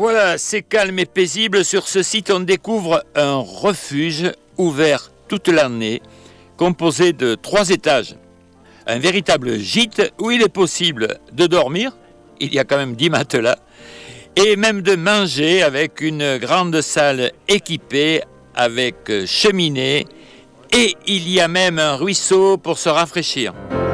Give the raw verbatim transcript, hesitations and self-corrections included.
Voilà, c'est calme et paisible. Sur ce site, on découvre un refuge ouvert toute l'année, composé de trois étages. Un véritable gîte où il est possible de dormir, il y a quand même dix matelas, et même de manger avec une grande salle équipée avec cheminée, et il y a même un ruisseau pour se rafraîchir.